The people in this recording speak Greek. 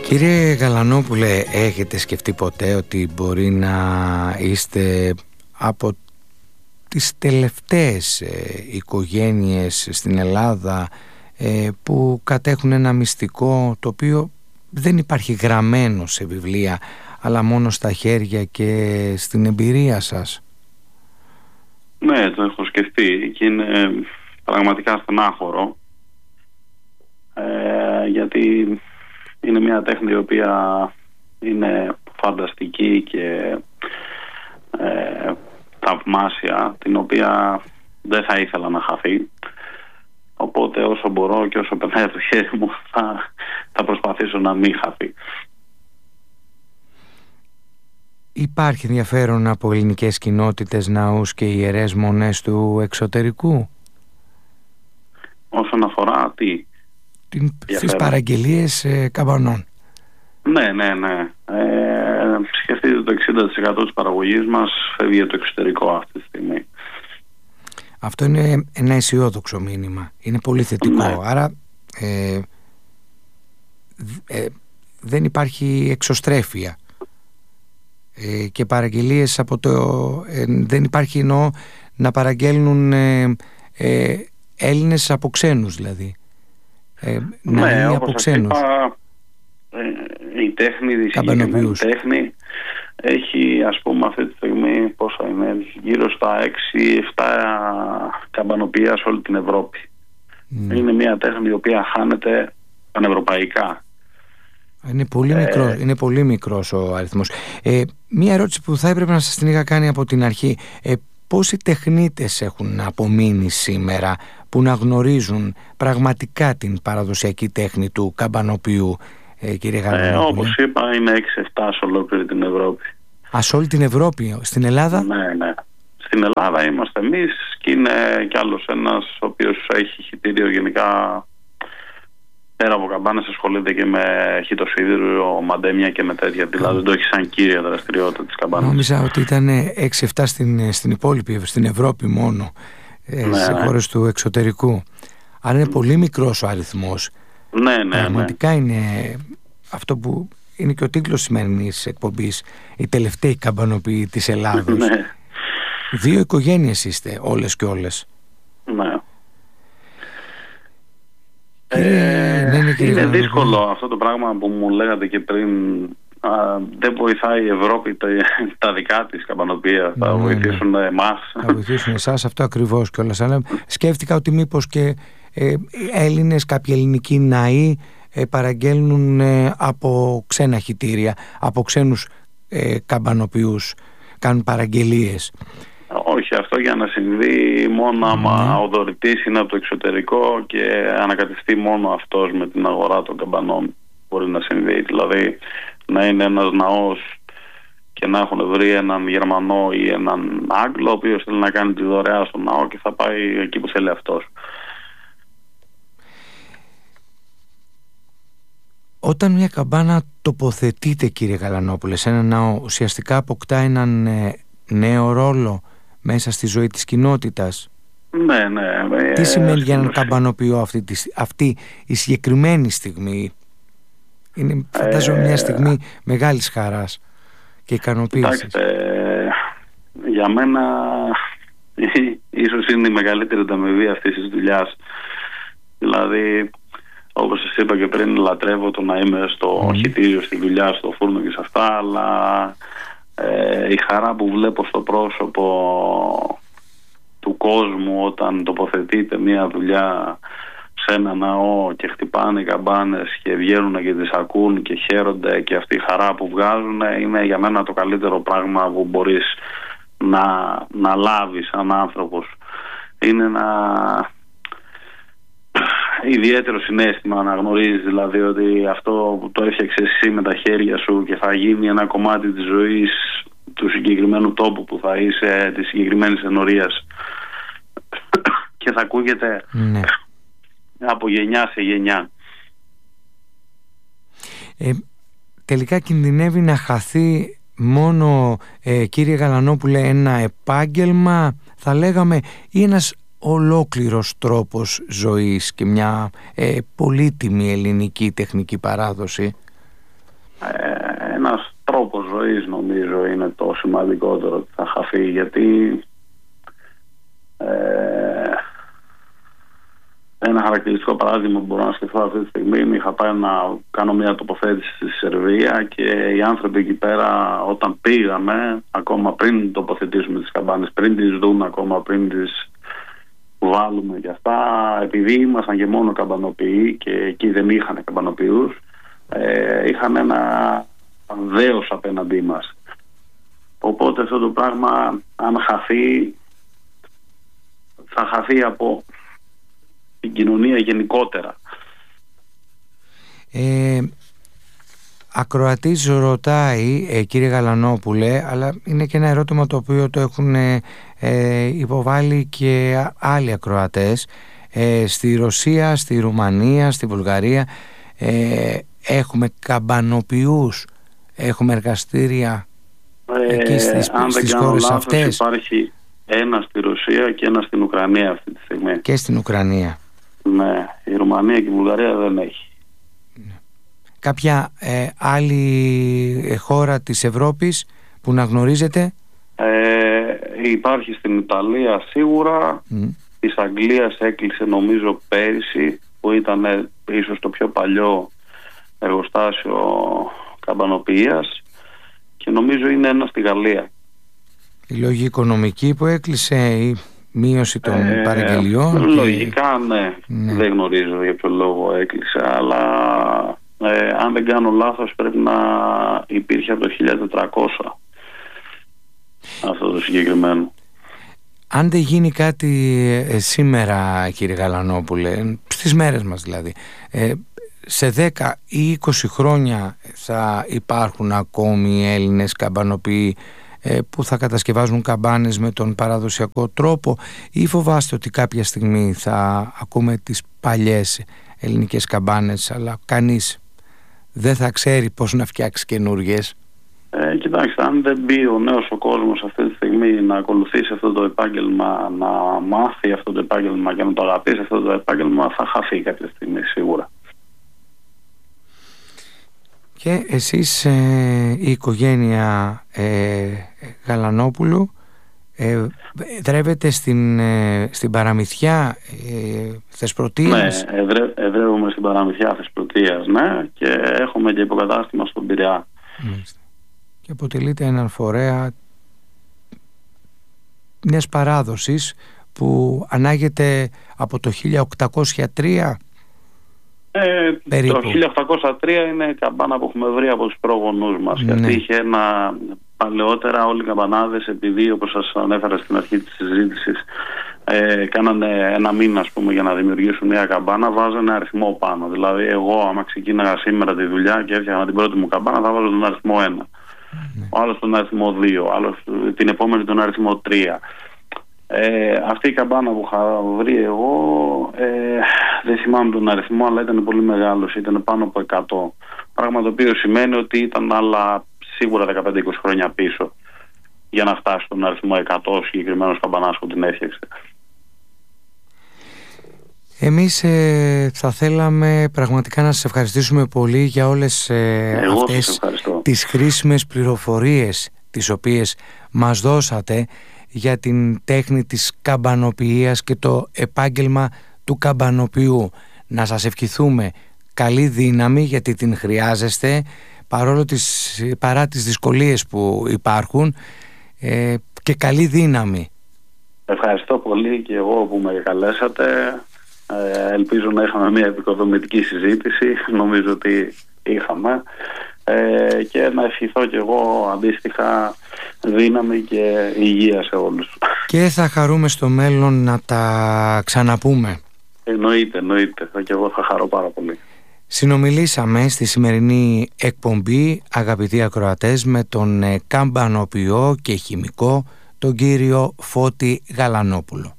Κύριε Γαλανόπουλε, έχετε σκεφτεί ποτέ ότι μπορεί να είστε από τις τελευταίες οικογένειες στην Ελλάδα που κατέχουν ένα μυστικό το οποίο δεν υπάρχει γραμμένο σε βιβλία, αλλά μόνο στα χέρια και στην εμπειρία σας? Ναι, το έχω σκεφτεί και είναι πραγματικά στενάχωρο, γιατί είναι μια τέχνη η οποία είναι φανταστική και θαυμάσια, την οποία δεν θα ήθελα να χαθεί. Οπότε όσο μπορώ και όσο περνάει από το χέρι μου θα προσπαθήσω να μην χαθεί. Υπάρχει ενδιαφέρον από ελληνικές κοινότητες, ναούς και ιερές μονές του εξωτερικού? Όσον αφορά τις παραγγελίες καμπανών. Ναι. Σκεφτείτε το 60% της παραγωγής μας φεύγει για το εξωτερικό αυτή τη στιγμή. Αυτό είναι ένα αισιόδοξο μήνυμα. Είναι πολύ θετικό. Ναι. Άρα δεν υπάρχει εξωστρέφεια και παραγγελίες από δεν υπάρχει να παραγγέλνουν Έλληνες από ξένους δηλαδή. Ναι, όπως σας είπα, η τέχνη, η συγκεκριμένη τέχνη έχει, ας πούμε, αυτή τη στιγμή πόσα είναι, γύρω στα 6-7 καμπανοποιεία σε όλη την Ευρώπη. Είναι μια τέχνη η οποία χάνεται πανευρωπαϊκά. Είναι πολύ μικρός ο αριθμός. Μια ερώτηση που θα έπρεπε να σας την είχα κάνει από την αρχή. Πόσοι τεχνίτες έχουν απομείνει σήμερα που να γνωρίζουν πραγματικά την παραδοσιακή τέχνη του καμπανοποιού, κύριε Γαλανόπουλε? Όπως είπα, είναι 6-7 σε ολόκληρη την Ευρώπη. Σε όλη την Ευρώπη? Στην Ελλάδα? Ναι. Στην Ελλάδα είμαστε εμείς και είναι κι άλλος ένας ο οποίος έχει χιτήριο γενικά. Πέρα από καμπάνες ασχολείται και με χιτοσίδηρο, μαντέμια και με τέτοια. Δηλαδή δεν το έχει σαν κύρια δραστηριότητα της καμπάνας. Νόμιζα ότι ήταν 6-7 στην υπόλοιπη, στην Ευρώπη μόνο, σε χώρες του εξωτερικού. Αλλά είναι πολύ μικρός ο αριθμός. Ναι. Πραγματικά είναι αυτό που είναι και ο τίτλος σημερινής εκπομπής, οι τελευταίοι καμπανοποιοί της Ελλάδος. Ναι. 2 οικογένειες είστε όλες και όλες. Ναι. Είναι δύσκολο αυτό το πράγμα που μου λέγατε και πριν. Δεν βοηθάει η Ευρώπη τα δικά της καμπανοποιεία. Θα βοηθήσουν εμάς. Θα βοηθήσουν εσάς, αυτό ακριβώς κιόλας. Αλλά σκέφτηκα ότι μήπως και Έλληνες, κάποιοι ελληνικοί ναοί παραγγέλνουν από ξένα χιτήρια, από ξένους καμπανοποιούς, κάνουν παραγγελίες. Όχι, αυτό για να συμβεί μόνο άμα ο δωρητής είναι από το εξωτερικό και ανακατευτεί μόνο αυτός με την αγορά των καμπανών μπορεί να συμβεί. Δηλαδή να είναι ένας ναός και να έχουν βρει έναν Γερμανό ή έναν Άγγλο ο οποίος θέλει να κάνει τη δωρεά στον ναό και θα πάει εκεί που θέλει αυτός. Όταν μια καμπάνα τοποθετείται, κύριε Γαλανόπουλε, σε ένα ναό, ουσιαστικά αποκτά έναν νέο ρόλο μέσα στη ζωή της κοινότητας. Ναι. Τι σημαίνει για έναν καμπανοποιό αυτή η συγκεκριμένη στιγμή? Είναι, φαντάζομαι, μια στιγμή μεγάλης χαράς και ικανοποίησης. Κοιτάξτε, για μένα ίσως είναι η μεγαλύτερη ανταμοιβή αυτής της δουλειάς. Δηλαδή, όπως σας είπα και πριν, λατρεύω το να είμαι στο χιτήριο, στη δουλειά, στο φούρνο και σε αυτά, αλλά η χαρά που βλέπω στο πρόσωπο του κόσμου όταν τοποθετείται μια δουλειά σε ένα ναό και χτυπάνε οι καμπάνες και βγαίνουν και τις ακούν και χαίρονται, και αυτή η χαρά που βγάζουν είναι για μένα το καλύτερο πράγμα που μπορείς να λάβεις σαν άνθρωπος. Είναι ένα ιδιαίτερο συναίσθημα να γνωρίζεις δηλαδή ότι αυτό που το έφτιαξες εσύ με τα χέρια σου και θα γίνει ένα κομμάτι της ζωής του συγκεκριμένου τόπου που θα είσαι, της συγκεκριμένης ενορίας, και θα ακούγεται από γενιά σε γενιά. Τελικά κινδυνεύει να χαθεί μόνο, κύριε Γαλανόπουλε, ένα επάγγελμα, θα λέγαμε, ή ένας ολόκληρος τρόπος ζωής και μια πολύτιμη ελληνική τεχνική παράδοση? ζωής νομίζω είναι το σημαντικότερο ότι θα χαθεί, γιατί ένα χαρακτηριστικό παράδειγμα που μπορώ να σκεφτώ αυτή τη στιγμή, είχα πάει να κάνω μια τοποθέτηση στη Σερβία και οι άνθρωποι εκεί πέρα, όταν πήγαμε, ακόμα πριν τοποθετήσουμε τις καμπάνες, πριν τις δούμε, ακόμα πριν τις βάλουμε και αυτά, επειδή ήμασταν και μόνο καμπανοποιοί και εκεί δεν είχαν καμπανοποιούς, είχαν ένα δέος απέναντί μας. Οπότε αυτό το πράγμα, αν χαθεί, θα χαθεί από την κοινωνία γενικότερα. Ακροατής ρωτάει, κύριε Γαλανόπουλε, αλλά είναι και ένα ερώτημα το οποίο το έχουν υποβάλει και άλλοι ακροατές, στη Ρωσία, στη Ρουμανία, στη Βουλγαρία έχουμε καμπανοποιούς, έχουμε εργαστήρια εκεί στις χώρες αυτές? Υπάρχει ένα στη Ρωσία και ένα στην Ουκρανία αυτή τη στιγμή. Και στην Ουκρανία. Ναι, η Ρουμανία και η Βουλγαρία δεν έχει. Κάποια άλλη χώρα της Ευρώπης που να γνωρίζετε? Υπάρχει στην Ιταλία σίγουρα. Της Αγγλίας έκλεισε νομίζω πέρυσι, που ήταν ίσως το πιο παλιό εργοστάσιο καμπανοποιίας, και νομίζω είναι ένα στη Γαλλία. Η λόγη οικονομική που έκλεισε, η μείωση των παραγγελιών? Λογικά ναι. Δεν γνωρίζω για ποιο λόγο έκλεισε, αλλά αν δεν κάνω λάθος πρέπει να υπήρχε από το 1400 αυτό το συγκεκριμένο. Αν δεν γίνει κάτι σήμερα, κύριε Γαλανόπουλε, στις μέρες μας δηλαδή, σε 10 ή 20 χρόνια θα υπάρχουν ακόμη Έλληνες καμπανοποιοί που θα κατασκευάζουν καμπάνες με τον παραδοσιακό τρόπο, ή φοβάστε ότι κάποια στιγμή θα ακούμε τις παλιές ελληνικές καμπάνες, αλλά κανείς δεν θα ξέρει πώς να φτιάξει καινούργιες? Κοιτάξτε, αν δεν μπει ο νέος ο κόσμος αυτή τη στιγμή να ακολουθήσει αυτό το επάγγελμα, να μάθει αυτό το επάγγελμα και να το αγαπήσει αυτό το επάγγελμα, θα χαθεί κάποια στιγμή σίγουρα. Και εσείς, η οικογένεια Γαλανόπουλου, δρεύετε στην Παραμυθιά Θεσπρωτείας? Ναι, εδρεύουμε στην Παραμυθιά Θεσπρωτείας, ναι, και έχουμε και υποκατάστημα στον Πειραιά. Και αποτελείται έναν φορέα μιας παράδοσης που ανάγεται από το 1803. Το 1803 είναι καμπάνα που έχουμε βρει από τους προγονούς μας. Και αυτή είχε ένα... Παλαιότερα όλοι οι καμπανάδες, επειδή όπως σας ανέφερα στην αρχή της συζήτησης, κάνανε ένα μήνα, ας πούμε, για να δημιουργήσουν μια καμπάνα, βάζανε αριθμό πάνω. Δηλαδή εγώ άμα ξεκίναγα σήμερα τη δουλειά και έφτιαχνα την πρώτη μου καμπάνα, θα βάζω τον αριθμό 1. Ο άλλος τον αριθμό 2, ο άλλος την επόμενη τον αριθμό 3. Αυτή η καμπάνα που είχα βρει εγώ, δεν θυμάμαι τον αριθμό, αλλά ήταν πολύ μεγάλος, ήταν πάνω από 100. Πράγμα το οποίο σημαίνει ότι ήταν άλλα σίγουρα 15-20 χρόνια πίσω για να φτάσει στον αριθμό 100 συγκεκριμένος καμπανάς που την έφτιαξε. Εμείς θα θέλαμε πραγματικά να σας ευχαριστήσουμε πολύ για όλες αυτές τις χρήσιμες πληροφορίες τις οποίες μας δώσατε για την τέχνη της καμπανοποιίας και το επάγγελμα του καμπανοποιού. Να σας ευχηθούμε καλή δύναμη, γιατί την χρειάζεστε παρά τις δυσκολίες που υπάρχουν, και καλή δύναμη. Ευχαριστώ πολύ και εγώ που με καλέσατε. Ελπίζω να είχαμε μια επικοδομητική συζήτηση. Νομίζω ότι είχαμε, και να ευχηθώ και εγώ αντίστοιχα δύναμη και υγεία σε όλους. Και θα χαρούμε στο μέλλον να τα ξαναπούμε. Εννοείται. Και εγώ θα χαρώ πάρα πολύ. Συνομιλήσαμε στη σημερινή εκπομπή, αγαπητοί ακροατές, με τον καμπανοποιό και χημικό, τον κύριο Φώτη Γαλανόπουλο.